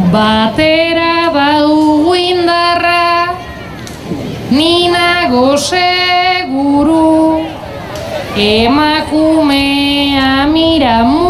batera badugu indarra, ni nago seguru, emakumea mira